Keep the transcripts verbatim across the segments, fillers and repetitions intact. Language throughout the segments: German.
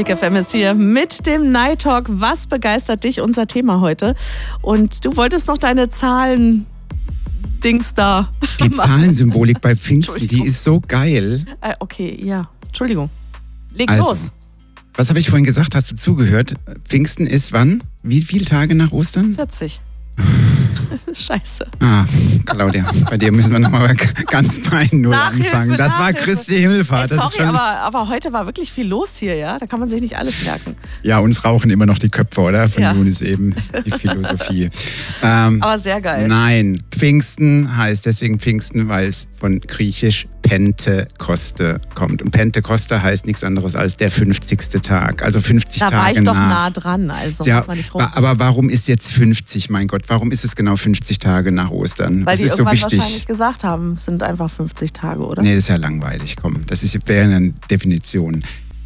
Big F M ist hier mit dem Night Talk. Was begeistert dich? Unser Thema heute. Und du wolltest noch deine Zahlen... Dings da. Die Zahlensymbolik bei Pfingsten, die ist so geil. Äh, okay, ja. Entschuldigung. Leg also, los. Was habe ich vorhin gesagt? Hast du zugehört? Pfingsten ist wann? Wie viele Tage nach Ostern? vierzig. Scheiße. Ah, Claudia, bei dir müssen wir nochmal ganz bei Null Nachhilfe, anfangen. Das Nachhilfe. war Christi Himmelfahrt. Ey, sorry, das ist schon aber, aber heute war wirklich viel los hier, ja? Da kann man sich nicht alles merken. Ja, uns rauchen immer noch die Köpfe, oder? Von ja. nun ist eben die Philosophie. ähm, aber sehr geil. Nein, Pfingsten heißt deswegen Pfingsten, weil es von griechisch Pentekoste kommt. Und Pentekoste heißt nichts anderes als der fünfzigste Tag. Also fünfzig da Tage war ich doch nach. nah dran, also ja, macht man nicht rum. Aber warum ist jetzt fünfzig, mein Gott? Warum ist es genau fünfzig Tage nach Ostern? Weil das die ist so irgendwann wichtig. wahrscheinlich gesagt haben, es sind einfach fünfzig Tage, oder? Nee, das ist ja langweilig, komm. Das ist, wäre eine Definition.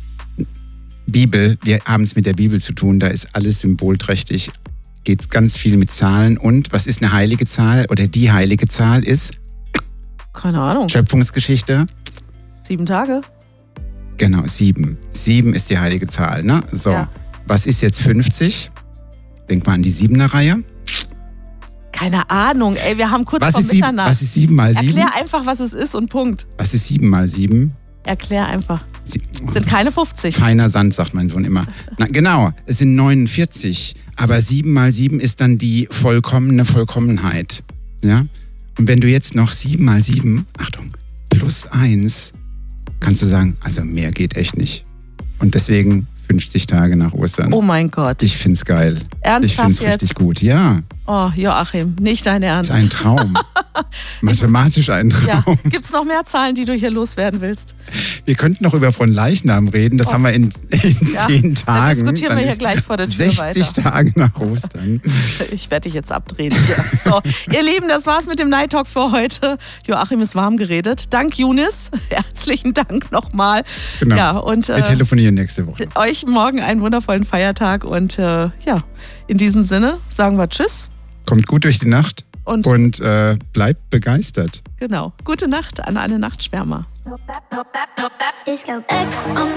Bibel, wir haben es mit der Bibel zu tun, da ist alles symbolträchtig, geht ganz viel mit Zahlen. Und was ist eine heilige Zahl oder die heilige Zahl ist? Keine Ahnung. Schöpfungsgeschichte. Sieben Tage? Genau, sieben. Sieben ist die heilige Zahl, ne? So, ja. Was ist jetzt fünfzig? Denk mal an die Siebener-Reihe. Keine Ahnung, ey, wir haben kurz was vor ist sieben, Mitternacht. Was ist sieben mal sieben? Erklär einfach, was es ist und Punkt. Was ist sieben mal sieben? Erklär einfach. Sie- Sind keine fünfzig. Feiner Sand, sagt mein Sohn immer. Na, genau, es sind neunundvierzig. Aber sieben mal sieben ist dann die vollkommene Vollkommenheit. Ja? Und wenn du jetzt noch sieben mal sieben, Achtung, plus eins, kannst du sagen, also mehr geht echt nicht. Und deswegen fünfzig Tage nach Ostern. Oh mein Gott. Ich find's geil. Ernsthaft Ich find's jetzt? richtig gut, ja. Oh, Joachim, nicht dein Ernst. Das ist ein Traum. Mathematisch ein Ja. Traum. Gibt es noch mehr Zahlen, die du hier loswerden willst? Wir könnten noch über Fronleichnam reden. Das Oh. haben wir in, in Ja, zehn dann Tagen. diskutieren wir Dann hier ist gleich vor der Tür sechzig weiter. Tage nach Ostern. Ich werde dich jetzt abdrehen. Hier. So, ihr Lieben, das war's mit dem Night Talk für heute. Joachim ist warm geredet. Dank Younis. Herzlichen Dank nochmal. Genau. Ja, und, Wir äh, telefonieren nächste Woche. euch morgen einen wundervollen Feiertag. Und äh, ja, in diesem Sinne sagen wir Tschüss. Kommt gut durch die Nacht Und, und äh, bleibt begeistert. genau, gute Nacht an alle Nachtschwärmer. Disco X on